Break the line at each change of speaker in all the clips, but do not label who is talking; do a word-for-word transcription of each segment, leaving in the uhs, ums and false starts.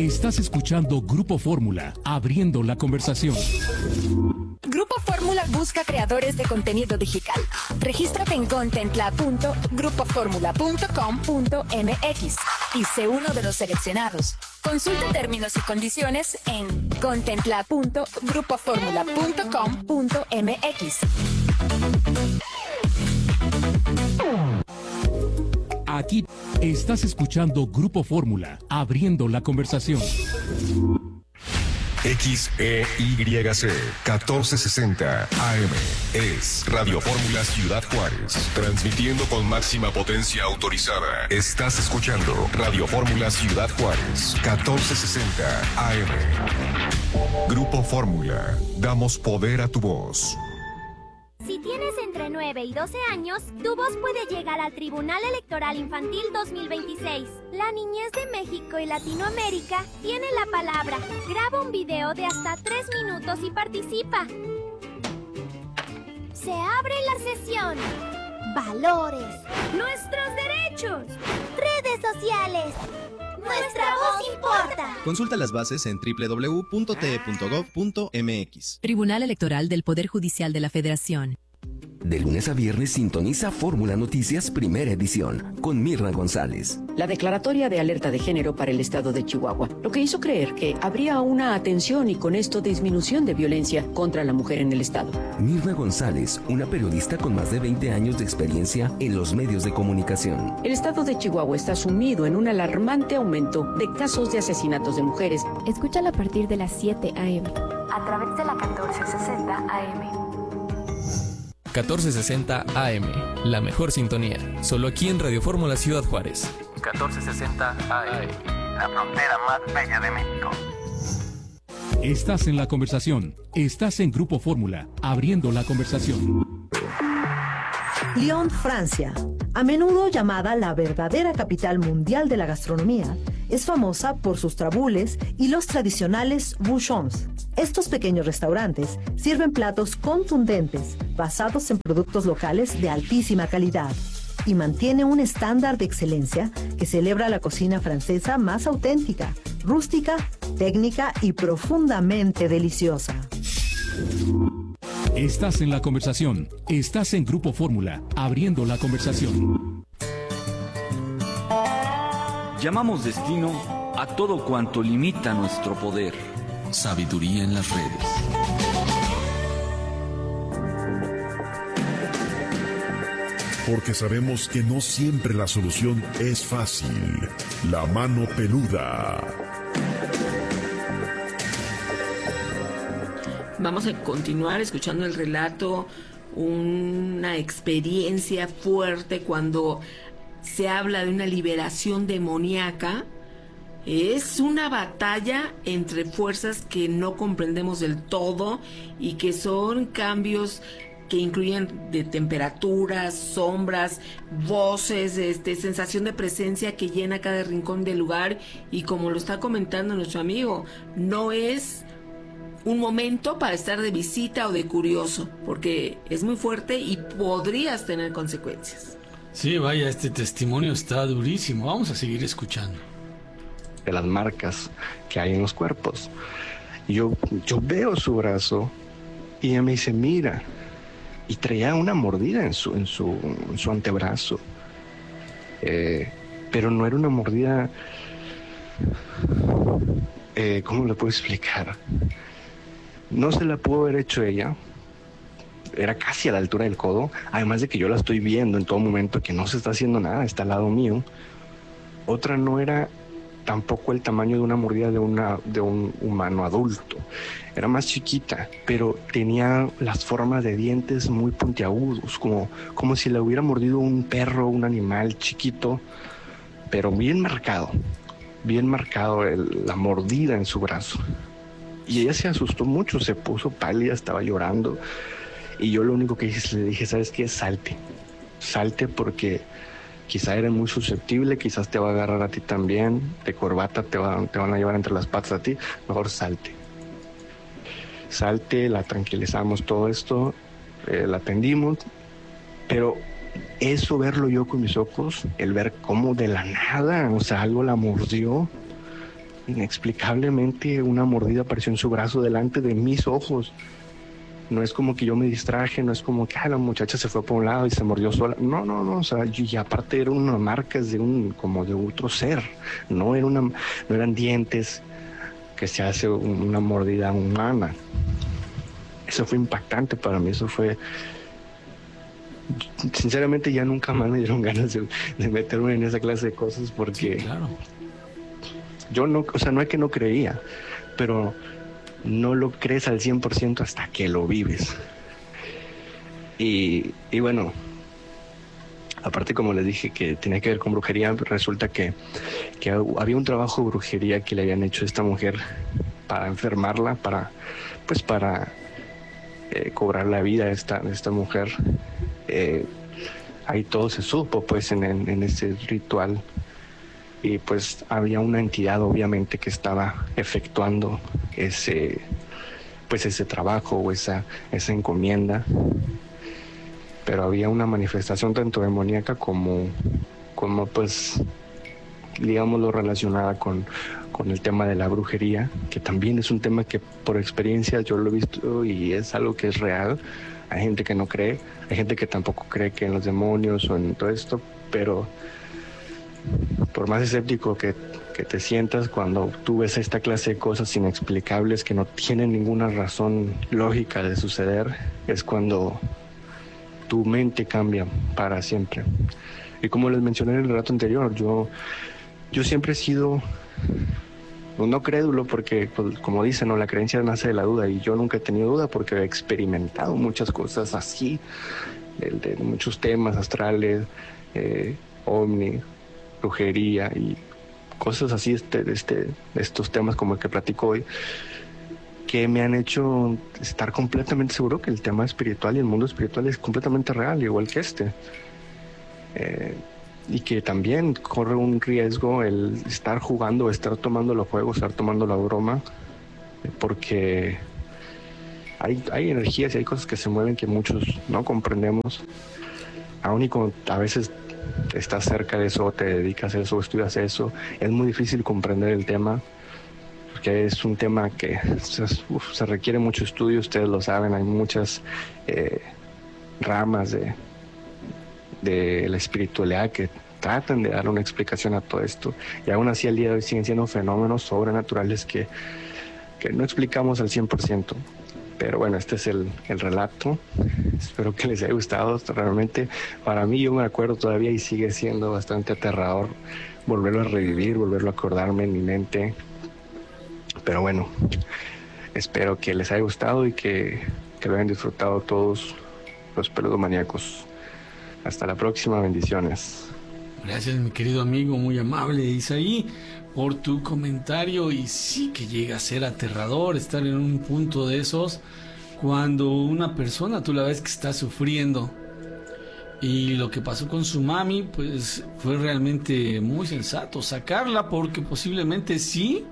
Estás escuchando Grupo Fórmula, abriendo la conversación.
Grupo Fórmula busca creadores de contenido digital. Regístrate en contentlab punto grupo fórmula punto com punto m x y sé uno de los seleccionados. Consulta términos y condiciones en contentlab punto grupo fórmula punto com punto m x.
Aquí estás escuchando Grupo Fórmula, abriendo la conversación.
X E Y C catorce sesenta A M es Radio Fórmula Ciudad Juárez, transmitiendo con máxima potencia autorizada. Estás escuchando Radio Fórmula Ciudad Juárez, catorce sesenta A M. Grupo Fórmula, damos poder a tu voz.
Si tienes entre nueve y doce años, tu voz puede llegar al Tribunal Electoral Infantil dos mil veintiséis. La niñez de México y Latinoamérica tiene la palabra. Graba un video de hasta tres minutos y participa. Se abre la sesión. Valores. Nuestros derechos. Redes sociales. Nuestra voz importa.
Consulta las bases en doble u doble u doble u punto t e punto gov punto m x.
Tribunal Electoral del Poder Judicial de la Federación.
De lunes a viernes sintoniza Fórmula Noticias Primera Edición con Mirna González.
La declaratoria de alerta de género para el estado de Chihuahua, lo que hizo creer que habría una atención y con esto disminución de violencia contra la mujer en el estado.
Mirna González, una periodista con más de veinte años de experiencia en los medios de comunicación.
El estado de Chihuahua está sumido en un alarmante aumento de casos de asesinatos de mujeres.
Escúchala a partir de las siete a eme
a través de la catorce sesenta A M.
catorce sesenta A M, la mejor sintonía, solo aquí en Radio Fórmula Ciudad Juárez.
catorce sesenta A M, la frontera más bella de México.
Estás en la conversación, estás en Grupo Fórmula, abriendo la conversación.
Lyon, Francia, a menudo llamada la verdadera capital mundial de la gastronomía, es famosa por sus trabules y los tradicionales bouchons. Estos pequeños restaurantes sirven platos contundentes, basados en productos locales de altísima calidad, y mantiene un estándar de excelencia que celebra la cocina francesa más auténtica, rústica, técnica y profundamente deliciosa.
Estás en la conversación, estás en Grupo Fórmula, abriendo la conversación.
Llamamos destino a todo cuanto limita nuestro poder.
Sabiduría en las redes.
Porque sabemos que no siempre la solución es fácil. La mano peluda.
Vamos a continuar escuchando el relato, una experiencia fuerte cuando se habla de una liberación demoníaca. Es una batalla entre fuerzas que no comprendemos del todo y que son cambios que incluyen de temperaturas, sombras, voces, este, sensación de presencia que llena cada rincón del lugar. Y como lo está comentando nuestro amigo, no es un momento para estar de visita o de curioso, porque es muy fuerte y podrías tener consecuencias.
Sí, vaya, este testimonio está durísimo. Vamos a seguir escuchando.
De las marcas que hay en los cuerpos. Yo, yo veo su brazo y ella me dice, mira, y traía una mordida en su, en su, en su antebrazo. Eh, pero no era una mordida, eh, ¿cómo le puedo explicar? No se la pudo haber hecho ella. Era casi a la altura del codo, además de que yo la estoy viendo en todo momento que no se está haciendo nada, está al lado mío. Otra no era tampoco el tamaño de una mordida de, una, de un humano adulto, era más chiquita, pero tenía las formas de dientes muy puntiagudos, como, como si le hubiera mordido un perro, un animal chiquito, pero bien marcado, bien marcado el, la mordida en su brazo. Y ella se asustó mucho, se puso pálida, estaba llorando. Y yo lo único que hice, le dije, ¿sabes qué? Salte, salte porque quizá eres muy susceptible, quizás te va a agarrar a ti también, de corbata te, va, te van a llevar entre las patas a ti, mejor salte. Salte, la tranquilizamos todo esto, eh, la atendimos, pero eso verlo yo con mis ojos, el ver cómo de la nada, o sea, algo la mordió, inexplicablemente una mordida apareció en su brazo delante de mis ojos. No es como que yo me distraje, no es como que ah, la muchacha se fue por un lado y se mordió sola. No, no, no, o sea, y, y aparte eran unas marcas de un, como de otro ser. No, era una, no eran dientes que se hace una mordida humana. Eso fue impactante para mí, eso fue... Sinceramente ya nunca más me dieron ganas de, de meterme en esa clase de cosas porque... Sí, claro. Yo no, o sea, no es que no creía, pero... no lo crees al cien por ciento hasta que lo vives. Y, y bueno, aparte como les dije que tenía que ver con brujería, resulta que, que había un trabajo de brujería que le habían hecho a esta mujer para enfermarla, para pues para eh, cobrar la vida de esta, de esta mujer. Eh, ahí todo se supo pues en, en, en ese ritual. Y pues había una entidad obviamente que estaba efectuando ese pues ese trabajo o esa, esa encomienda, pero había una manifestación tanto demoníaca como, como pues digámoslo relacionada con, con el tema de la brujería, que también es un tema que por experiencia yo lo he visto y es algo que es real. Hay gente que no cree, hay gente que tampoco cree que en los demonios o en todo esto, pero por más escéptico que, que te sientas cuando tú ves esta clase de cosas inexplicables que no tienen ninguna razón lógica de suceder, es cuando tu mente cambia para siempre. Y como les mencioné en el relato anterior, yo, yo siempre he sido no crédulo porque, pues, como dicen, ¿no? La creencia nace de la duda, y yo nunca he tenido duda porque he experimentado muchas cosas así, de, de muchos temas astrales, eh, ovni, brujería y cosas así, este, este, estos temas como el que platico hoy, que me han hecho estar completamente seguro que el tema espiritual y el mundo espiritual es completamente real, igual que este. Eh, y que también corre un riesgo el estar jugando, estar tomando los juegos, estar tomando la broma, porque hay, hay energías y hay cosas que se mueven que muchos no comprendemos, aún y cuando a veces estás cerca de eso, te dedicas a eso, estudias eso, es muy difícil comprender el tema, porque es un tema que se, uf, se requiere mucho estudio, ustedes lo saben, hay muchas eh, ramas de, de la espiritualidad que tratan de dar una explicación a todo esto, y aún así al día de hoy siguen siendo fenómenos sobrenaturales que, que no explicamos al cien por ciento. Pero bueno, este es el, el relato. Espero que les haya gustado. Realmente, para mí, yo me acuerdo todavía y sigue siendo bastante aterrador volverlo a revivir, volverlo a acordarme en mi mente. Pero bueno, espero que les haya gustado y que, que lo hayan disfrutado todos los peludomaníacos. Hasta la próxima, bendiciones.
Gracias, mi querido amigo, muy amable Isaí, por tu comentario. Y sí que llega a ser aterrador estar en un punto de esos cuando una persona tú la ves que está sufriendo, y lo que pasó con su mami pues fue realmente muy sensato sacarla, porque posiblemente sí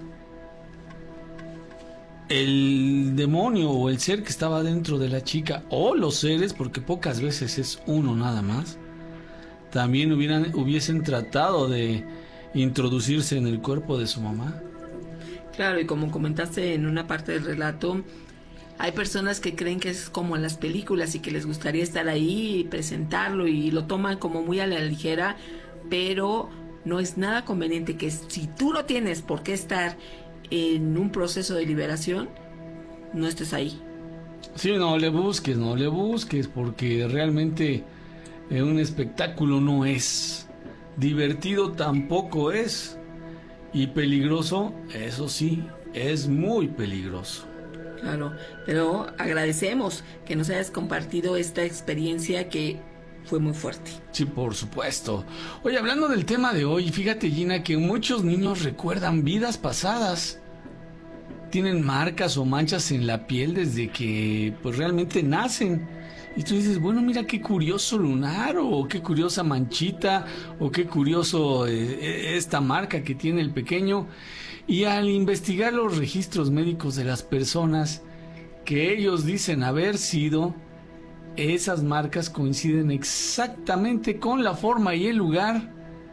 el demonio o el ser que estaba dentro de la chica, o los seres, porque pocas veces es uno nada más, también hubieran, hubiesen tratado de introducirse en el cuerpo de su mamá.
Claro, y como comentaste en una parte del relato, hay personas que creen que es como en las películas y que les gustaría estar ahí y presentarlo, y lo toman como muy a la ligera, pero no es nada conveniente que si tú no tienes por qué estar en un proceso de liberación, no estés ahí.
Sí, no le busques, no le busques, porque realmente eh, un espectáculo no es, divertido tampoco es, y peligroso, eso sí, es muy peligroso.
Claro, pero agradecemos que nos hayas compartido esta experiencia que fue muy fuerte.
Sí, por supuesto. Oye, hablando del tema de hoy, fíjate, Gina, que muchos niños recuerdan vidas pasadas. Tienen marcas o manchas en la piel desde que pues realmente nacen. Y tú dices, bueno, mira qué curioso lunar, o qué curiosa manchita, o qué curioso eh, esta marca que tiene el pequeño. Y al investigar los registros médicos de las personas que ellos dicen haber sido, esas marcas coinciden exactamente con la forma y el lugar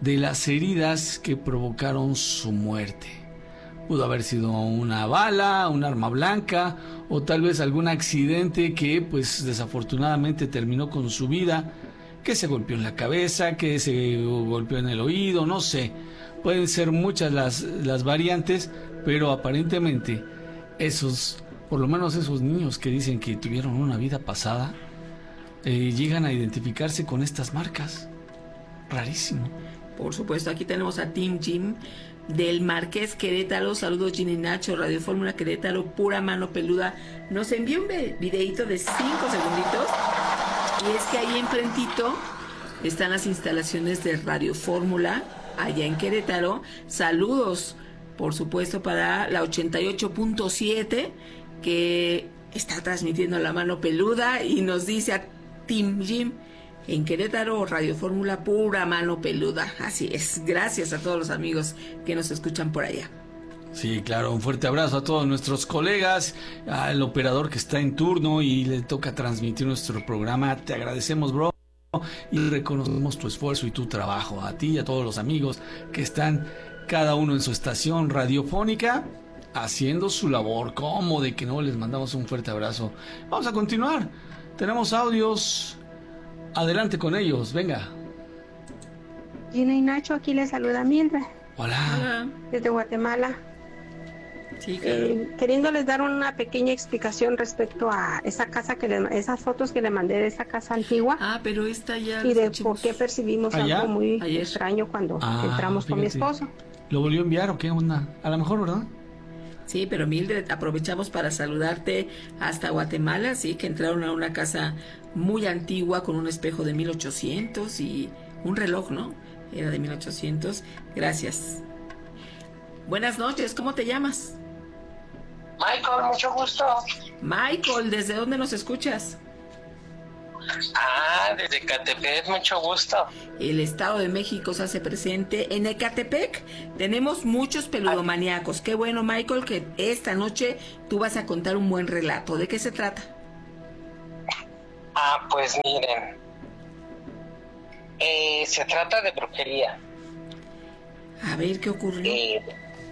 de las heridas que provocaron su muerte. Pudo haber sido una bala, un arma blanca o tal vez algún accidente que pues desafortunadamente terminó con su vida, que se golpeó en la cabeza, que se golpeó en el oído, no sé. Pueden ser muchas las, las variantes, pero aparentemente esos, por lo menos esos niños que dicen que tuvieron una vida pasada, eh, llegan a identificarse con estas marcas. Rarísimo.
Por supuesto, aquí tenemos a Team Jim del Marqués Querétaro. Saludos, Ginny Nacho, Radio Fórmula Querétaro, pura mano peluda. Nos envió un videíto de cinco segunditos. Y es que ahí enfrentito están las instalaciones de Radio Fórmula, allá en Querétaro. Saludos, por supuesto, para la ochenta y ocho punto siete, que está transmitiendo la mano peluda, y nos dice a Team Jim, en Querétaro, Radio Fórmula, pura mano peluda. Así es, gracias a todos los amigos que nos escuchan por allá.
Sí, claro, un fuerte abrazo a todos nuestros colegas, al operador que está en turno y le toca transmitir nuestro programa. Te agradecemos, bro, y reconocemos tu esfuerzo y tu trabajo. A ti y a todos los amigos que están cada uno en su estación radiofónica haciendo su labor. ¿Cómo de que no? Les mandamos un fuerte abrazo. Vamos a continuar. Tenemos audios. Adelante con ellos, venga.
Gina y Nacho, aquí les saluda Mildred.
Hola.
Hola. Desde Guatemala.
Sí, claro.
eh, queriéndoles dar una pequeña explicación respecto a esa casa que le, esas fotos que le mandé de esa casa antigua.
Ah, pero esta ya.
Y de por qué percibimos
¿Allá?
algo muy
Ayer.
extraño cuando
Ah,
entramos con mi esposo.
¿Lo volvió a enviar o qué onda? A lo mejor, ¿verdad?
Sí, pero Mildred, aprovechamos para saludarte hasta Guatemala. Sí, que entraron a una casa muy antigua con un espejo de mil ochocientos y un reloj, ¿no? Era de mil ochocientos. Gracias. Buenas noches, ¿cómo te llamas?
Michael, mucho gusto.
Michael, ¿desde dónde nos escuchas?
Ah, desde Ecatepec, mucho gusto.
El Estado de México se hace presente. En Ecatepec tenemos muchos peludomaníacos. Qué bueno, Michael, que esta noche tú vas a contar un buen relato. ¿De qué se trata?
Ah, pues miren, eh, se trata de brujería.
A ver, ¿qué ocurrió?
Eh,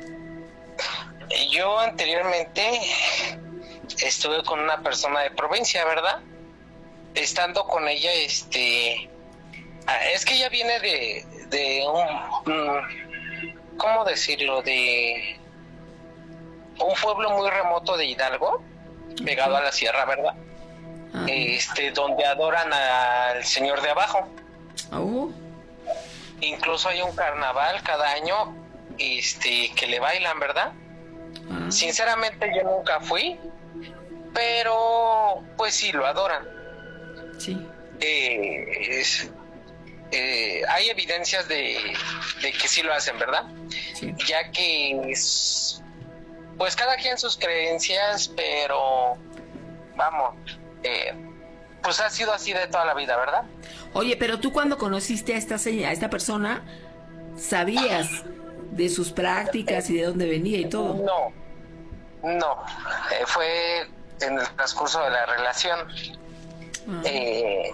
yo anteriormente estuve con una persona de provincia, ¿verdad? Estando con ella, este, es que ella viene de, de un, ¿cómo decirlo? De un pueblo muy remoto de Hidalgo, pegado a la sierra, ¿verdad? Ah. Este, donde adoran al señor de abajo.
Oh.
Incluso hay un carnaval cada año, este, que le bailan, ¿verdad? Ah. Sinceramente yo nunca fui, pero pues sí lo adoran.
Sí.
Eh, es, eh, hay evidencias de, de que sí lo hacen, ¿verdad?
Sí.
Ya que es, pues cada quien sus creencias, pero vamos, eh, pues ha sido así de toda la vida, ¿verdad?
Oye, pero tú cuando conociste a esta a esta persona, ¿sabías de sus prácticas y de dónde venía y todo?
No, no, eh, fue en el transcurso de la relación. Uh-huh. Eh,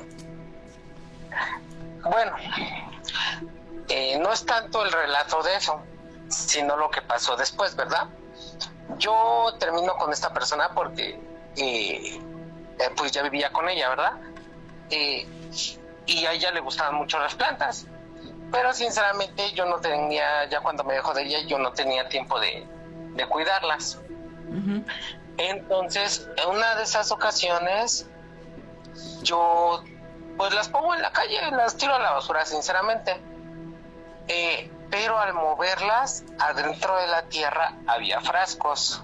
bueno, eh, no es tanto el relato de eso, sino lo que pasó después, ¿verdad? Yo termino con esta persona porque eh, eh, pues ya vivía con ella, ¿verdad? Eh, y a ella le gustaban mucho las plantas, pero sinceramente yo no tenía, ya cuando me dejó de ella, yo no tenía tiempo de, de cuidarlas.
Uh-huh.
Entonces, en una de esas ocasiones, yo pues las pongo en la calle, las tiro a la basura, sinceramente. Eh, pero al moverlas, adentro de la tierra había frascos.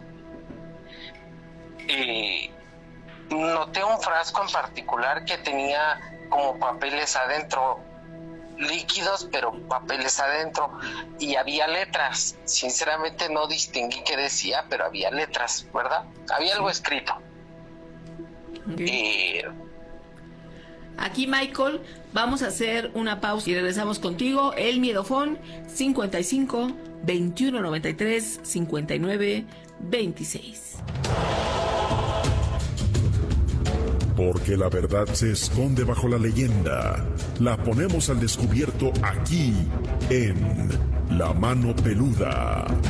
Eh, noté un frasco en particular que tenía como papeles adentro, líquidos, pero papeles adentro, y había letras. Sinceramente no distinguí qué decía, pero había letras, ¿verdad? Había algo escrito.
Okay.
Eh,
Aquí, Michael, vamos a hacer una pausa y regresamos contigo. El Miedofón cincuenta y cinco, veintiuno noventa y tres, cincuenta y nueve, veintiséis.
Porque la verdad se esconde bajo la leyenda. La ponemos al descubierto aquí en La Mano Peluda.